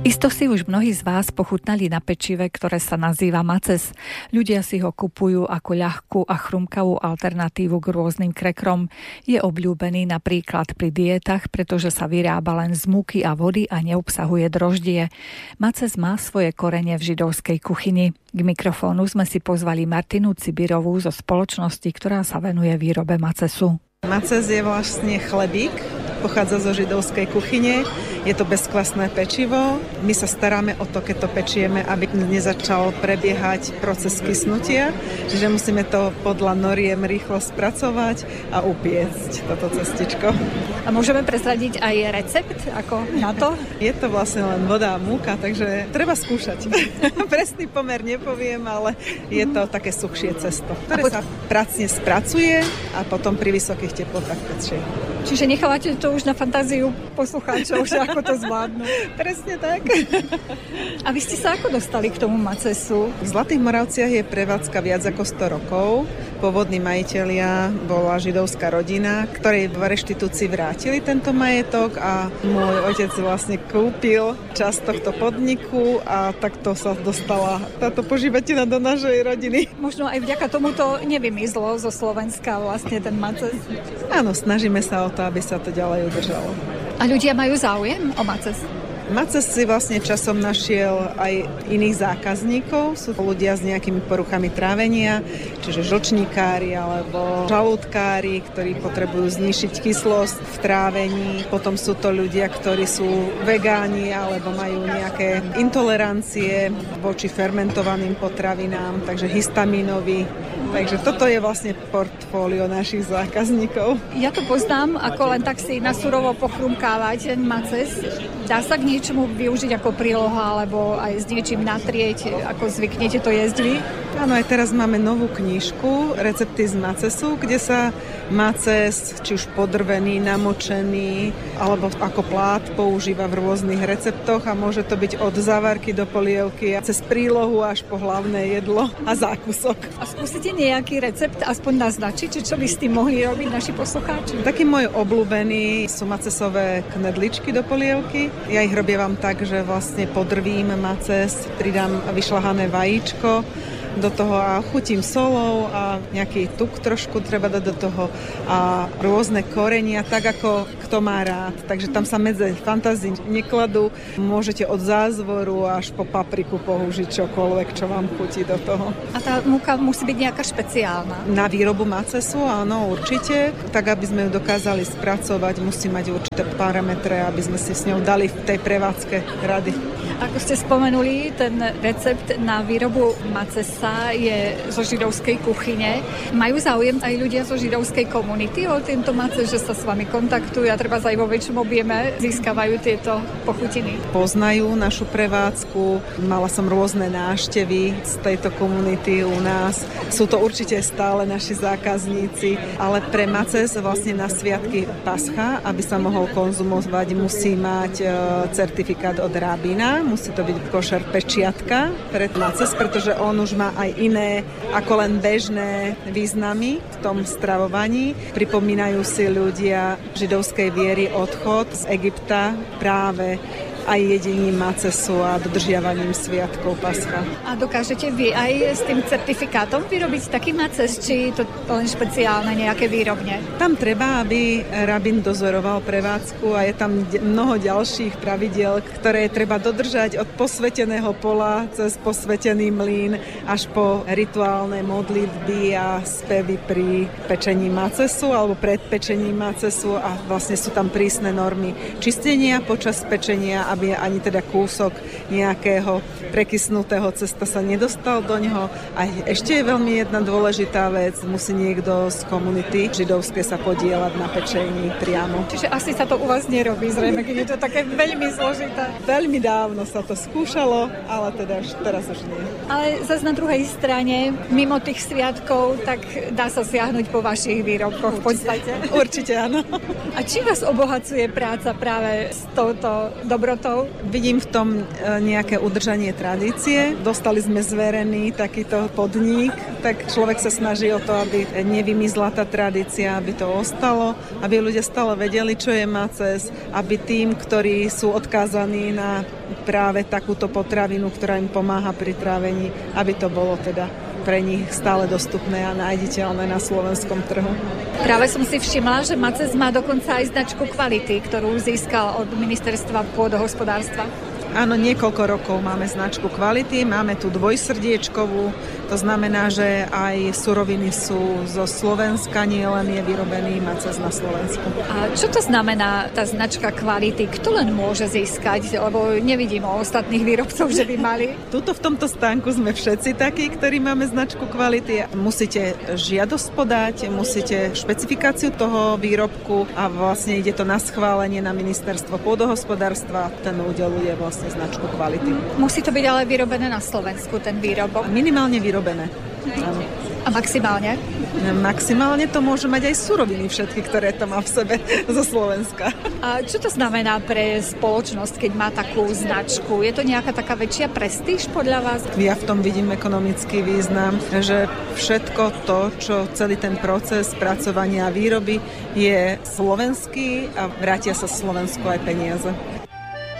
Isto si už mnohí z vás pochutnali na pečive, ktoré sa nazýva maces. Ľudia si ho kupujú ako ľahkú a chrumkavú alternatívu k rôznym krekrom. Je obľúbený napríklad pri dietách, pretože sa vyrába len z múky a vody a neobsahuje droždie. Maces má svoje korene v židovskej kuchyni. K mikrofónu sme si pozvali Martinu Cibirovú zo spoločnosti, ktorá sa venuje výrobe macesu. Maces je vlastne chlebík, pochádza zo židovskej kuchyne. Je to bezkvasné pečivo. My sa staráme o to, keď to pečieme, aby nezačal prebiehať proces kysnutia. Čiže musíme to podľa noriem rýchlo spracovať a upiecť toto cestičko. A môžeme prezradiť aj recept ako na to? Je to vlastne len voda a múka, takže treba skúšať. Presný pomer nepoviem, ale je to také suchšie cesto, ktoré sa pracne spracuje a potom pri vysokých teplotách pečie. Čiže nechávate to už na fantáziu poslucháčov, že ako to zvládnu. Presne tak. A vy ste sa ako dostali k tomu macesu? V Zlatých Moravciach je prevádzka viac ako 100 rokov. Pôvodní majitelia bola židovská rodina, ktorej v reštitúcii vrátili tento majetok a môj otec vlastne kúpil časť tohto podniku a takto sa dostala táto požívateľa do našej rodiny. Možno aj vďaka tomuto nevymizlo zo Slovenska vlastne ten maces. Áno, snažíme sa o to, aby sa to ďalej udržalo. A ľudia majú záujem o maces? Maces si vlastne časom našiel aj iných zákazníkov. Sú to ľudia s nejakými poruchami trávenia, čiže žlčníkári alebo žalúdkári, ktorí potrebujú znížiť kyslosť v trávení. Potom sú to ľudia, ktorí sú vegáni alebo majú nejaké intolerancie voči fermentovaným potravinám, takže histamínovi. Takže toto je vlastne portfólio našich zákazníkov. Ja to poznám, ako len tak si nasurovo pochrumkávať ten maces. Dá sa k niečomu využiť ako príloha, alebo aj s niečím natrieť, ako zvyknete to jesť vy? Áno, aj teraz máme novú knižku Recepty z macesu, kde sa maces, či už podrvený, namočený, alebo ako plát používa v rôznych receptoch a môže to byť od závárky do polievky a cez prílohu až po hlavné jedlo a zákusok. A skúsite nejaký recept aspoň naznačiť, čo by s tým mohli robiť naši poslucháči? Taký môj obľúbený sú macesové knedličky do polievky. Ja ich robievam tak, že vlastne podrvím maces, pridám vyšľahané vajíčko do toho a chutím solou a nejaký tuk trošku treba dať do toho a rôzne korenia, tak ako kto má rád. Takže tam sa medze fantázii nekladú. Môžete od zázvoru až po papriku použiť čokoľvek, čo vám chutí do toho. A tá múka musí byť nejaká špeciálna? Na výrobu macesu, áno, určite. Tak, aby sme ju dokázali spracovať, musí mať určité parametre, aby sme si s ňou dali v tej prevádzke rady. Ako ste spomenuli, ten recept na výrobu macesa je zo židovskej kuchyne. Majú záujem aj ľudia zo židovskej komunity o tento maces, že sa s vami kontaktujú a treba aj vo väčšom objeme získavajú tieto pochutiny? Poznajú našu prevádzku. Mala som rôzne návštevy z tejto komunity u nás. Sú to určite stále naši zákazníci, ale pre maces vlastne na sviatky Pascha, aby sa mohol konzumovať, musí mať certifikát od rabína. Musí to byť košer pečiatka pre maces, pretože on už má aj iné ako len bežné významy v tom stravovaní. Pripomínajú si ľudia židovskej viery odchod z Egypta práve aj jedením macesu a dodržiavaním sviatkov Pascha. A dokážete vy aj s tým certifikátom vyrobiť taký maces, či to len špeciálne nejaké výrobne? Tam treba, aby rabín dozoroval prevádzku a je tam mnoho ďalších pravidiel, ktoré treba dodržať od posveteného pola cez posvetený mlyn až po rituálne modlitby a spevy pri pečení macesu alebo pred pečením macesu a vlastne sú tam prísne normy čistenia počas pečenia, aby ani teda kúsok nejakého prekysnutého cesta sa nedostal do ňoho. A ešte je veľmi jedna dôležitá vec, musí niekto z komunity židovskej sa podieľať na pečení priamo. Čiže asi sa to u vás nerobí, zrejme, keď je to také veľmi zložité. Veľmi dávno sa to skúšalo, ale teda teraz už nie. Ale zase na druhej strane, mimo tých sviatkov, tak dá sa siahnuť po vašich výrobkoch v podstate. Určite áno. A či vás obohacuje práca práve s touto dobrotou produktov? Vidím v tom nejaké udržanie tradície. Dostali sme zverený takýto podnik, tak človek sa snaží o to, aby nevymizla tá tradícia, aby to ostalo, aby ľudia stále vedeli, čo je maces, aby tým, ktorí sú odkázaní na práve takúto potravinu, ktorá im pomáha pri trávení, aby to bolo teda pre nich stále dostupné a nájditeľné na slovenskom trhu. Práve som si všimla, že maces má dokonca aj značku kvality, ktorú získal od Ministerstva pôdohospodárstva. Áno, niekoľko rokov máme značku kvality, máme tu dvojsrdiečkovú, to znamená, že aj suroviny sú zo Slovenska, nie len je vyrobený maces na Slovensku. A čo to znamená tá značka kvality? Kto len môže získať? Lebo nevidím o ostatných výrobcov, že by mali. Tuto v tomto stánku sme všetci takí, ktorí máme značku kvality. Musíte žiadosť podať, musíte špecifikáciu toho výrobku a vlastne ide to na schválenie na Ministerstvo pôdohospodárstva. Ten udeľuje vlastne značku kvality. Musí to byť ale vyrobené na Slovensku, ten výrobok? Minimálne vyrobené. Áno. A maximálne? Maximálne to môže mať aj suroviny všetky, ktoré to má v sebe zo Slovenska. A čo to znamená pre spoločnosť, keď má takú značku? Je to nejaká taká väčšia prestíž podľa vás? Ja v tom vidím ekonomický význam, že všetko to, čo celý ten proces spracovania a výroby je slovenský a vrátia sa Slovensku aj peniaze.